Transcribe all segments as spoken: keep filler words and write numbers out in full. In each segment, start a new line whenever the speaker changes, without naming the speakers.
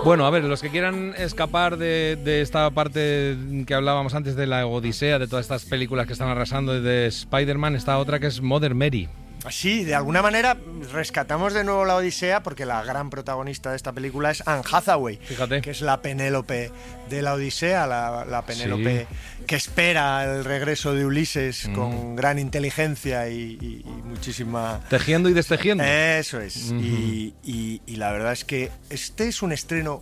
Bueno, a ver, los que quieran escapar de, de esta parte que hablábamos antes de la Odisea, de todas estas películas que están arrasando, de Spider-Man, está otra que es Mother Mary.
Sí, de alguna manera rescatamos de nuevo la Odisea porque la gran protagonista de esta película es Anne Hathaway,
Fíjate.
que es la Penélope de la Odisea, la, la Penélope sí. que espera el regreso de Ulises mm. con gran inteligencia y, y, y muchísima...
Tejiendo y destejiendo.
Eso es. Uh-huh. y, y, y la verdad es que este es un estreno...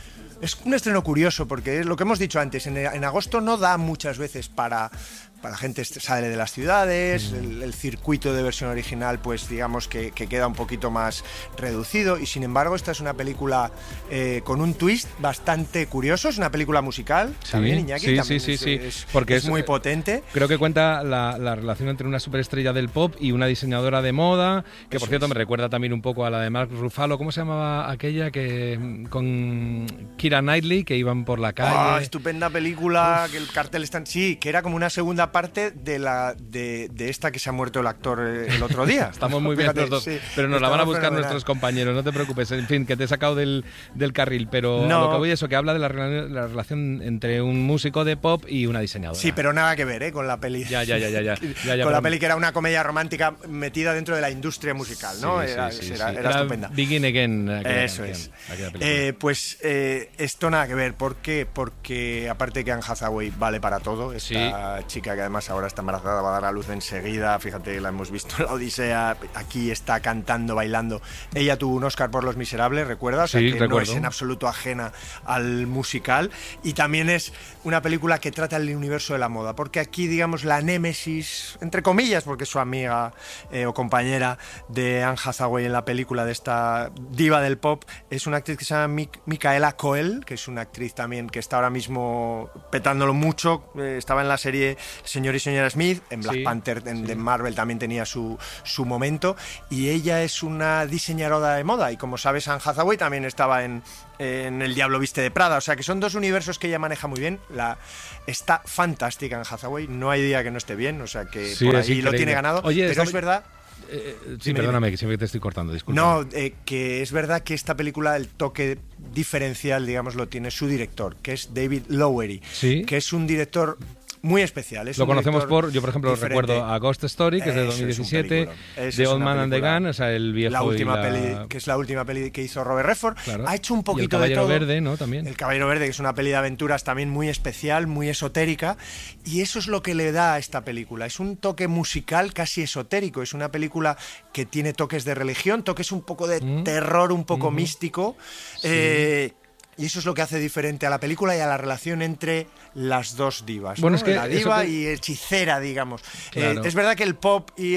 Es un estreno curioso porque es lo que hemos dicho antes, en, en agosto no da muchas veces para... para la gente sale de las ciudades, mm. el, el circuito de versión original pues digamos que, que queda un poquito más reducido y sin embargo esta es una película eh, con un twist bastante curioso, es una película musical,
sí,
también Iñaki,
sí,
también
sí,
es,
sí, sí.
es,
porque
es, es muy potente.
Creo que cuenta la, la relación entre una superestrella del pop y una diseñadora de moda, que Eso por cierto es. me recuerda también un poco a la de Mark Ruffalo, ¿cómo se llamaba aquella que con Keira Knightley que iban por la calle?
Ah, estupenda película, Uf. que el cartel está... Sí, que era como una segunda parte de la de, de esta que se ha muerto el actor el otro día.
Estamos muy bien los dos, sí, pero nos la van a buscar fenomenal. nuestros compañeros, no te preocupes. En fin, que te he sacado del, del carril, pero no. a lo que voy es eso, que habla de la, la relación entre un músico de pop y una diseñadora.
Sí, pero nada que ver, ¿eh? Con la peli.
Ya, ya, ya, ya. ya, ya, ya
con la peli que era una comedia romántica metida dentro de la industria musical, ¿no?
Sí,
era,
sí, sí,
era,
sí.
era estupenda.
Begin Again.
Eso es. Eh, pues eh, esto nada que ver. ¿Por qué? Porque aparte que Anne Hathaway vale para todo, esta sí. chica que además ahora está embarazada, va a dar a luz enseguida, fíjate, la hemos visto en la Odisea, aquí está cantando, bailando. Ella tuvo un Oscar por Los Miserables, ¿recuerdas?
Sí,
o sea, que
recuerdo.
No es en absoluto ajena al musical y también es una película que trata el universo de la moda, porque aquí, digamos, la némesis, entre comillas, porque es su amiga eh, o compañera de Anne Hathaway en la película de esta diva del pop, es una actriz que se llama Mik- Micaela Coel, que es una actriz también que está ahora mismo petándolo mucho, eh, estaba en la serie Señor y Señora Smith, en Black sí, Panther, en, sí. de Marvel también tenía su, su momento, y ella es una diseñadora de moda, y como sabes Anne Hathaway también estaba en, en El Diablo Viste de Prada, o sea que son dos universos que ella maneja muy bien. La, está fantástica Anne Hathaway, no hay día que no esté bien, o sea que sí, por ahí lo tiene ganado.
Oye,
pero es verdad...
Eh, sí, dime, perdóname, que siempre te estoy cortando, disculpa.
No, eh, que es verdad que esta película, el toque diferencial, digamos, lo tiene su director, que es David Lowery,
¿Sí?
que es un director muy especial. Es
lo conocemos por, yo por ejemplo
diferente.
recuerdo a Ghost Story, que es de dos mil diecisiete, de Old Man and the Gun, o sea, el viejo
la última
y la...
peli, que es la última peli que hizo Robert Redford.
Claro.
Ha hecho un poquito
y el
de todo.
Caballero Verde, ¿no? También.
El Caballero Verde, que es una peli de aventuras también muy especial, muy esotérica, y eso es lo que le da a esta película. Es un toque musical casi esotérico, es una película que tiene toques de religión, toques un poco de mm. terror, un poco mm-hmm. místico.
Sí.
Eh, Y eso es lo que hace diferente a la película y a la relación entre las dos divas.
Bueno,
¿no?
es que
la diva
que...
y hechicera, digamos.
Claro.
Eh, es verdad que el pop y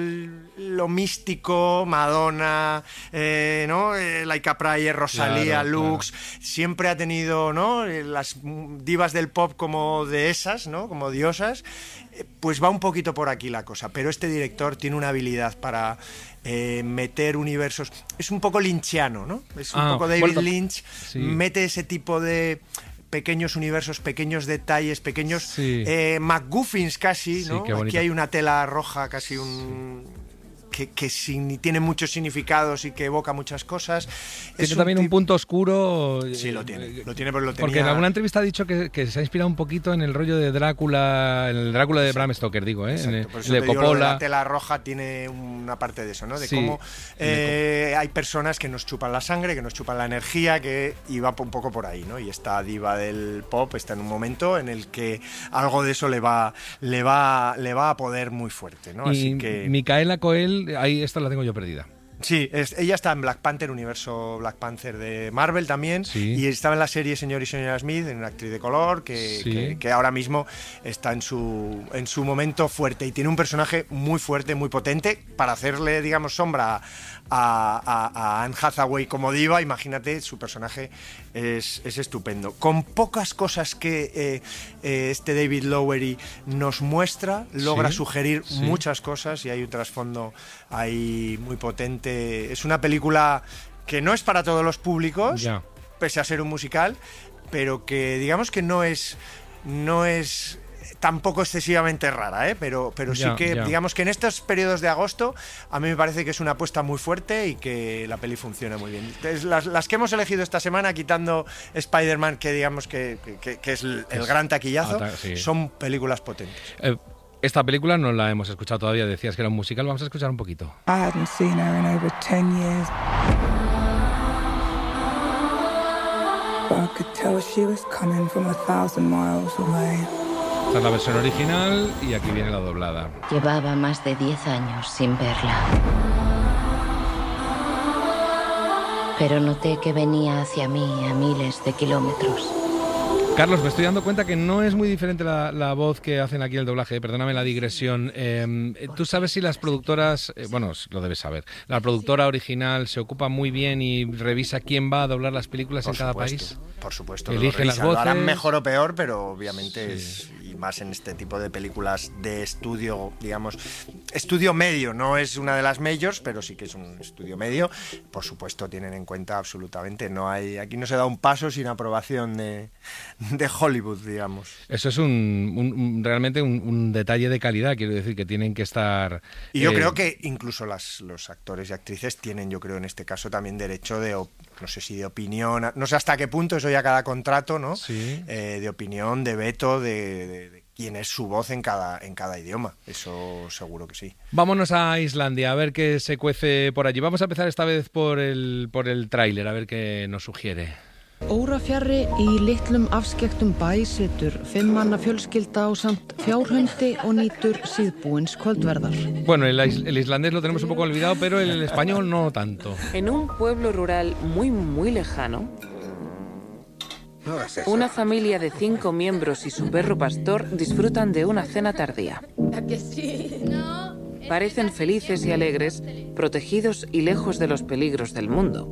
el lo místico, Madonna, eh, ¿no? Eh, Laika Prayer, Rosalía, claro, Lux, claro. siempre ha tenido, ¿no? Las divas del pop como dehesas, ¿no? Como diosas. Eh, pues va un poquito por aquí la cosa. Pero este director tiene una habilidad para... Eh, meter universos, es un poco lynchiano, ¿no? Es un
ah,
poco David
bueno,
Lynch,
sí.
mete ese tipo de pequeños universos, pequeños detalles, pequeños
sí.
eh, MacGuffins casi,
sí,
¿no? Aquí hay una tela roja, casi un... Sí. que, que sin, tiene muchos significados y que evoca muchas cosas.
Tiene
es
también un,
un
punto oscuro.
Sí, lo tiene, lo tiene, pero lo tenía...
Porque en alguna entrevista ha dicho que, que se ha inspirado un poquito en el rollo de Drácula, en el Drácula de Bram Stoker, digo, ¿eh?
Exacto,
en el,
por eso
de
te digo,
Coppola.
lo de la tela roja tiene una parte de eso, ¿no? De
sí,
cómo eh, hay personas que nos chupan la sangre, que nos chupan la energía, que y va un poco por ahí, ¿no? Y esta diva del pop está en un momento en el que algo de eso le va, le va, le va a poder muy fuerte, ¿no?
Y
Así que
Micaela Coel, ahí esta la tengo yo perdida.
Sí, es, ella está en Black Panther, universo Black Panther de Marvel también,
sí. y
estaba en la serie Señor y Señora Smith, en una actriz de color que,
sí.
que, que ahora mismo está en su, en su momento fuerte y tiene un personaje muy fuerte, muy potente para hacerle, digamos, sombra a, a, a Anne Hathaway como diva. Imagínate, su personaje es, es estupendo. Con pocas cosas que eh, eh, este David Lowery nos muestra, logra
sí.
sugerir
sí.
muchas cosas y hay un trasfondo ahí muy potente. Es una película que no es para todos los públicos,
ya.
pese a ser un musical, pero que digamos que no es, no es tampoco excesivamente rara, ¿eh? pero, pero
Ya,
sí que,
ya.
digamos que en estos periodos de agosto, a mí me parece que es una apuesta muy fuerte y que la peli funciona muy bien. Entonces, las, las que hemos elegido esta semana, quitando Spider-Man, que digamos que, que, que es el, el gran taquillazo,
Ata- sí.
son películas potentes.
Eh, esta película no la hemos escuchado todavía, decías que era un musical, vamos a escuchar un poquito.
I hadn't seen her in over ten years. But I could tell she was coming from a thousand miles away.
Esta es la versión original y aquí viene la doblada.
Llevaba más de diez años sin verla. Pero noté que venía hacia mí a miles de kilómetros.
Carlos, me estoy dando cuenta que no es muy diferente la, la voz que hacen aquí el doblaje, perdóname la digresión. Eh, ¿Tú sabes si las productoras, eh, bueno, lo debes saber, la productora original se ocupa muy bien y revisa quién va a doblar las películas
Por
en cada
supuesto,
país?
Por supuesto.
Eligen
lo
las
revisan. Lo harán
voces.
mejor o peor, pero obviamente
Sí.
es, y más en este tipo de películas de estudio, digamos, estudio medio, no es una de las majors, pero sí que es un estudio medio. Por supuesto, tienen en cuenta absolutamente, no hay, aquí no se da un paso sin aprobación de, de Hollywood, digamos.
Eso es un, un- un- realmente un, un detalle de calidad, quiero decir, que tienen que estar...
Y yo
eh,
creo que incluso las, los actores y actrices tienen, yo creo, en este caso también derecho de, op- no sé si de opinión, no sé hasta qué punto, eso ya cada contrato, ¿no?
Sí.
Eh, de opinión, de veto, de, de- de quién es su voz en cada, en cada idioma. Eso seguro que sí.
Vámonos a Islandia, a ver qué se cuece por allí. Vamos a empezar esta vez por el, por el tráiler, a ver qué nos sugiere.
Órafjarri í litlum afskekktum bæ situr fimm manna fjölskylda ásamt fjárhundi og nýtur síðbúins kvöldverðar.
Bueno, el, is- el islandés lo tenemos un poco olvidado, pero el español no tanto.
En un pueblo rural muy, muy lejano, una familia de cinco miembros y su perro pastor disfrutan de una cena tardía. Parecen felices y alegres, protegidos y lejos de los peligros del mundo.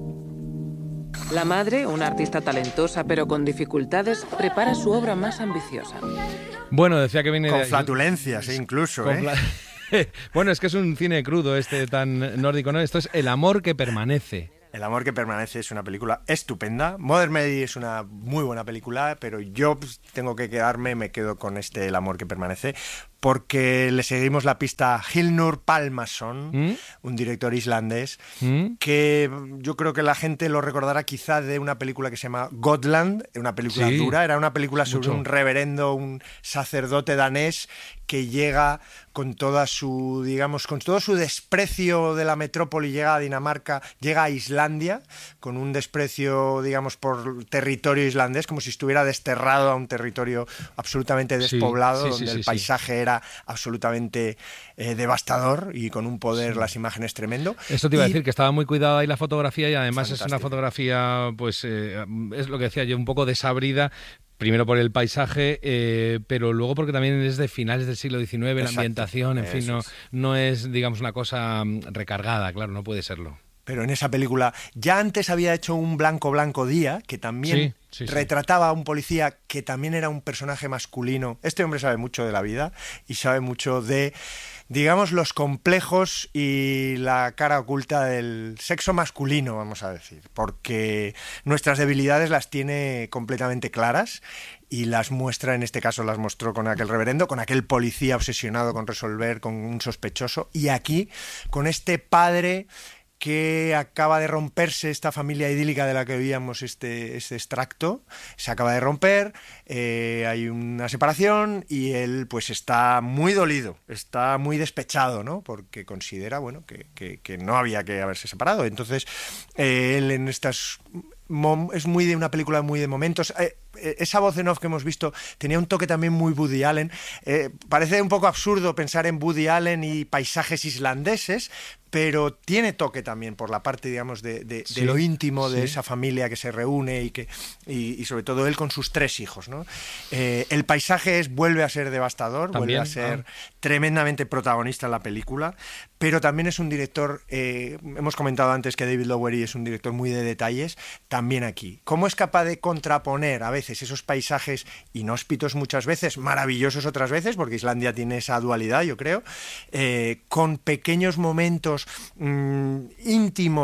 La madre, una artista talentosa pero con dificultades, prepara su obra más ambiciosa.
Bueno, decía que viene
Con
de...
flatulencias, eh, incluso.
con
¿eh?
fla- Bueno, es que es un cine crudo este tan nórdico, ¿no? Esto es El amor que permanece.
El amor que permanece es una película estupenda. Modern Mary es una muy buena película, pero yo pues, tengo que quedarme, me quedo con este El amor que permanece, porque le seguimos la pista a Hilnur Pálmason,
¿Mm?
un director islandés,
¿Mm?
que yo creo que la gente lo recordará quizá de una película que se llama Gotland, una película
Sí,
dura, era una película sobre
mucho.
un reverendo, un sacerdote danés que llega con toda su, digamos, con todo su desprecio de la metrópoli, llega a Dinamarca, llega a Islandia, con un desprecio, digamos, por territorio islandés, como si estuviera desterrado a un territorio absolutamente
Sí,
despoblado,
sí, sí,
donde
sí,
el
sí.
paisaje era absolutamente eh, devastador y con un poder, las imágenes tremendo.
Esto te iba a
Y-
decir que estaba muy cuidada ahí la fotografía y además es una
Fantástico.
fotografía, pues eh, es lo que decía yo, un poco desabrida. Primero por el paisaje, eh, pero luego porque también es de finales del siglo diecinueve, la
Exacto,
ambientación, en fin,
eso
no,
es.
no es, digamos, una cosa mm, recargada, claro, no puede serlo.
Pero en esa película ya antes había hecho un Blanco Blanco Día, que también
Sí, sí, sí.
retrataba a un policía que también era un personaje masculino. Este hombre sabe mucho de la vida y sabe mucho de, digamos, los complejos y la cara oculta del sexo masculino, vamos a decir, porque nuestras debilidades las tiene completamente claras y las muestra, en este caso las mostró con aquel reverendo, con aquel policía obsesionado con resolver, con un sospechoso, y aquí con este padre que acaba de romperse esta familia idílica de la que veíamos este, este extracto, se acaba de romper, eh, hay una separación y él pues está muy dolido, está muy despechado, ¿no? Porque considera, bueno, que, que, que no había que haberse separado. Entonces, eh, él en estas... mom- es muy de una película muy de momentos. Eh, eh, esa voz en off que hemos visto tenía un toque también muy Woody Allen. Eh, parece un poco absurdo pensar en Woody Allen y paisajes islandeses, pero tiene toque también por la parte, digamos, de, de,
Sí,
de lo íntimo de
sí.
esa familia que se reúne y que y, y sobre todo él con sus tres hijos, ¿no? Eh, el paisaje es, vuelve a ser devastador, vuelve
También,
a ser
ah.
tremendamente protagonista en la película, pero también es un director, eh, hemos comentado antes que David Lowery es un director muy de detalles, también aquí. ¿Cómo es capaz de contraponer a veces esos paisajes inhóspitos muchas veces, maravillosos otras veces, porque Islandia tiene esa dualidad, yo creo, eh, con pequeños momentos mmm, íntimos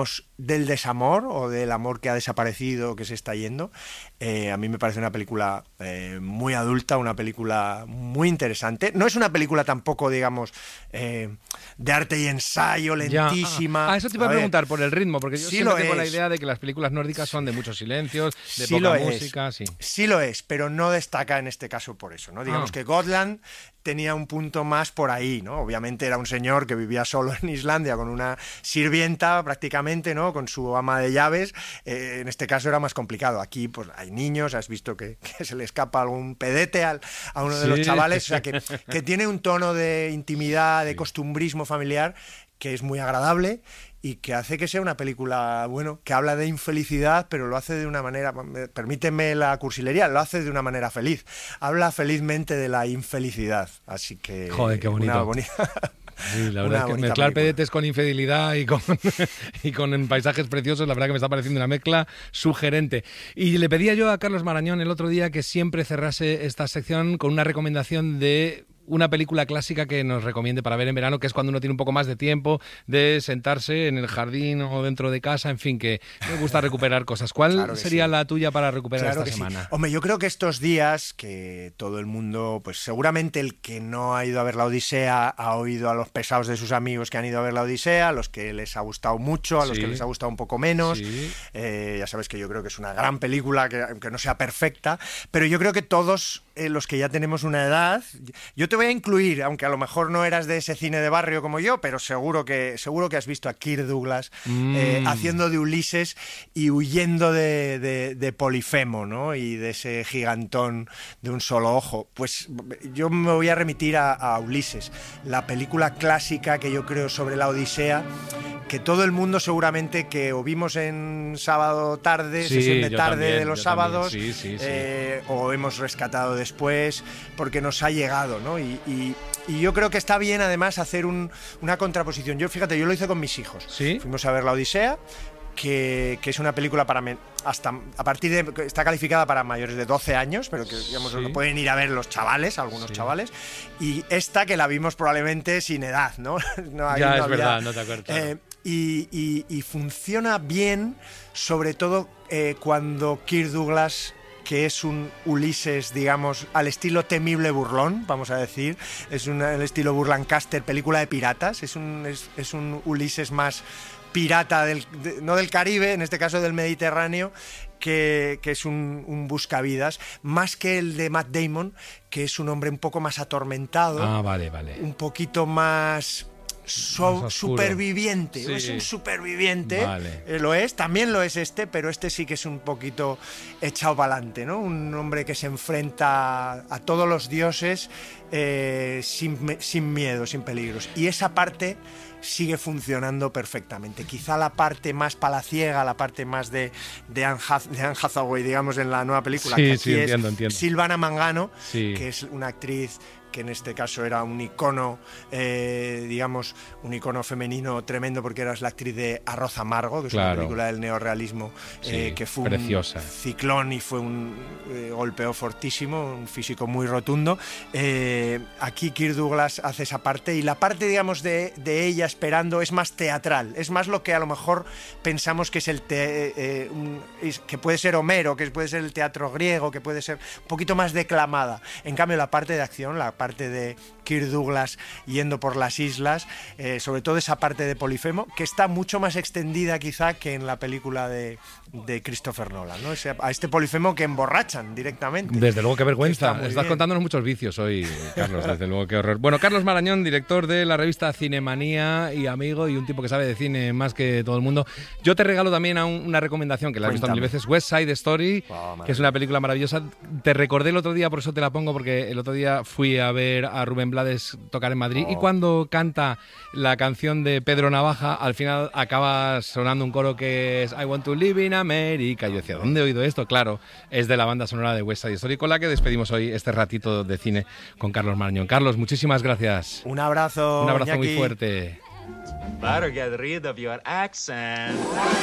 del desamor o del amor que ha desaparecido, que se está yendo. Eh, a mí me parece una película eh, muy adulta, una película muy interesante. No es una película tampoco, digamos, eh, de arte y ensayo, lentísima.
Ya, ah, ah, eso te iba a, a preguntar por el ritmo, porque yo
sí
siempre tengo
es.
la idea de que las películas nórdicas son de muchos silencios, de
sí
poca
lo
música.
Es.
Sí.
sí lo es, pero no destaca en este caso por eso, ¿no? Digamos ah. que Gotland tenía un punto más por ahí, ¿no? Obviamente era un señor que vivía solo en Islandia con una sirvienta prácticamente, ¿no? Con su ama de llaves. Eh, en este caso era más complicado. Aquí pues hay niños, has visto que, que se le escapa algún pedete al, a uno de sí. los chavales, o sea que, que tiene un tono de intimidad, de costumbrismo familiar que es muy agradable y que hace que sea una película, bueno, que habla de infelicidad, pero lo hace de una manera, permíteme la cursilería, lo hace de una manera feliz. Habla felizmente de la infelicidad, así que...
Joder, qué bonito.
Una bonita...
Sí, la verdad es que mezclar película. pedetes con infidelidad y con, y con paisajes preciosos, la verdad que me está pareciendo una mezcla sugerente. Y le pedía yo a Carlos Marañón el otro día que siempre cerrase esta sección con una recomendación de una película clásica que nos recomiende para ver en verano, que es cuando uno tiene un poco más de tiempo de sentarse en el jardín o dentro de casa, en fin, que me gusta recuperar cosas. ¿Cuál claro sería sí. la tuya para recuperar claro esta semana?
Sí. Hombre, yo creo que estos días que todo el mundo, pues seguramente el que no ha ido a ver la Odisea ha oído a los pesados de sus amigos que han ido a ver la Odisea, a los que les ha gustado mucho, a los sí. que les ha gustado un poco menos. Sí. Eh, ya sabes que yo creo que es una gran película, que aunque no sea perfecta, pero yo creo que todos eh, los que ya tenemos una edad, yo te voy a incluir, aunque a lo mejor no eras de ese cine de barrio como yo, pero seguro que seguro que has visto a Kirk Douglas mm. eh, haciendo de Ulises y huyendo de, de, de Polifemo, ¿no? Y de ese gigantón de un solo ojo. Pues yo me voy a remitir a, a Ulises, la película clásica que yo creo sobre la Odisea, que todo el mundo seguramente que o vimos en sábado tarde,
sí,
sesión de tarde
también,
de los sábados,
sí, sí, sí.
Eh, o hemos rescatado después, porque nos ha llegado, ¿no? Y, y, y yo creo que está bien además hacer un, una contraposición. Yo, fíjate, yo lo hice con mis hijos.
¿Sí?
Fuimos a ver la Odisea, que, que es una película para hasta a partir de está calificada para mayores de doce años, pero que digamos sí. pueden ir a ver los chavales, algunos sí. chavales, y esta que la vimos probablemente sin edad, ¿no? no
ya
no
es
había,
verdad, no te acuerdas.
Eh, y, y, y funciona bien, sobre todo eh, cuando Kirk Douglas, que es un Ulises, digamos, al estilo temible burlón, vamos a decir, es un el estilo Burlancaster, película de piratas, es un, es, es un Ulises más pirata, del, de, no del Caribe, en este caso del Mediterráneo, que, que es un, un buscavidas, más que el de Matt Damon, que es un hombre un poco más atormentado,
ah, vale, vale.
un poquito más... So, superviviente, sí. es un superviviente,
vale.
eh, lo es, también lo es este, pero este sí que es un poquito echado para adelante, ¿no? Un hombre que se enfrenta a, a todos los dioses eh, sin, sin miedo, sin peligros, y esa parte sigue funcionando perfectamente. Quizá la parte más palaciega, la parte más de, de, Anne, Hath, de Anne Hathaway, digamos, en la nueva película,
sí,
que aquí
sí,
es
entiendo, entiendo.
Silvana Mangano,
sí.
que es una actriz que en este caso era un icono, eh, digamos, un icono femenino tremendo, porque era la actriz de Arroz Amargo, que es claro. una película del neorrealismo,
sí,
eh, que fue
preciosa.
un ciclón y fue un eh, golpeo fortísimo, un físico muy rotundo. Eh, aquí Kirk Douglas hace esa parte, y la parte, digamos, de, de ella esperando es más teatral, es más lo que a lo mejor pensamos que es el te, eh, un, es, que puede ser Homero, que puede ser el teatro griego, que puede ser un poquito más declamada. En cambio, la parte de acción, la parte de Kirk Douglas yendo por las islas, eh, sobre todo esa parte de Polifemo, que está mucho más extendida quizá que en la película de, de Christopher Nolan, ¿no? Ese, a este Polifemo que emborrachan directamente.
Desde luego, qué vergüenza. Estás
bien.
contándonos muchos vicios hoy, Carlos, desde luego, qué horror. Bueno, Carlos Marañón, director de la revista Cinemanía y amigo, y un tipo que sabe de cine más que todo el mundo. Yo te regalo también a un, una recomendación que la he visto mil veces, West Side Story, oh, que es una película maravillosa. Te recordé el otro día, por eso te la pongo, porque el otro día fui a ver a Rubén Blades tocar en Madrid, oh. y cuando canta la canción de Pedro Navaja, al final acaba sonando un coro que es I want to live in America. Y yo decía, ¿dónde he oído esto? Claro, es de la banda sonora de West Side Story, con la que despedimos hoy este ratito de cine con Carlos Marañón. Carlos, muchísimas gracias.
Un abrazo.
Un abrazo
Iñaki.
muy fuerte.
Better get rid of your accent.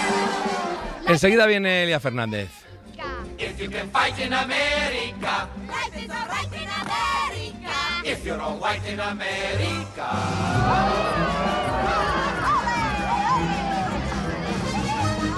Enseguida viene Elia Fernández.
If you can fight in America, life is all right in America. If you're all white in America.